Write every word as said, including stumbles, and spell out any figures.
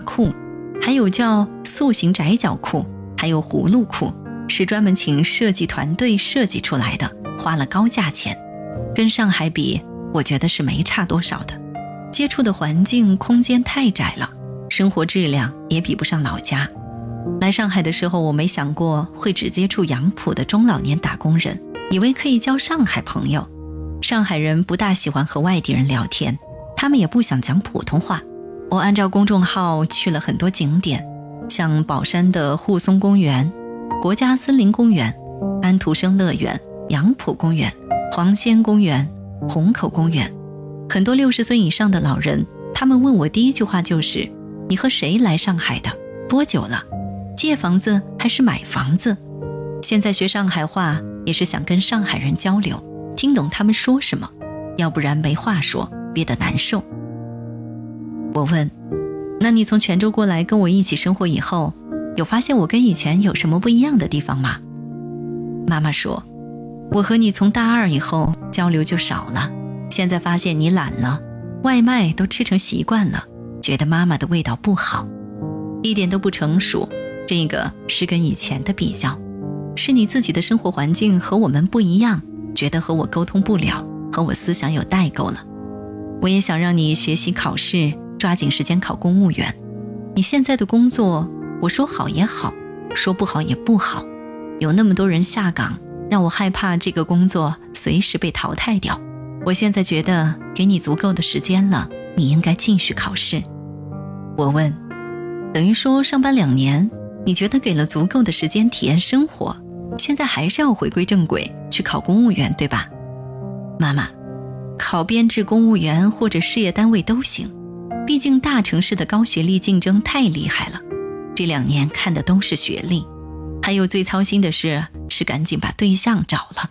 裤，还有叫塑形窄脚裤，还有葫芦裤，是专门请设计团队设计出来的，花了高价钱。跟上海比，我觉得是没差多少的。接触的环境空间太窄了，生活质量也比不上老家。来上海的时候，我没想过会只接触杨浦的中老年打工人，以为可以交上海朋友。上海人不大喜欢和外地人聊天，他们也不想讲普通话。我按照公众号去了很多景点，像宝山的护松公园、国家森林公园、安徒生乐园、杨浦公园、黄仙公园、虹口公园。很多六十岁以上的老人，他们问我第一句话就是：你和谁来上海的？多久了？借房子还是买房子？现在学上海话也是想跟上海人交流，听懂他们说什么，要不然没话说，憋得难受。我问，那你从泉州过来跟我一起生活以后，有发现我跟以前有什么不一样的地方吗？妈妈说，我和你从大二以后交流就少了，现在发现你懒了，外卖都吃成习惯了，觉得妈妈的味道不好，一点都不成熟。这个是跟以前的比较，是你自己的生活环境和我们不一样，觉得和我沟通不了，和我思想有代沟了。我也想让你学习考试，抓紧时间考公务员。你现在的工作，我说好也好，说不好也不好，有那么多人下岗，让我害怕这个工作随时被淘汰掉。我现在觉得给你足够的时间了，你应该继续考试。我问，等于说上班两年，你觉得给了足够的时间体验生活，现在还是要回归正轨，去考公务员，对吧？妈妈，考编制公务员或者事业单位都行，毕竟大城市的高学历竞争太厉害了，这两年看的都是学历。还有最操心的是，是赶紧把对象找了。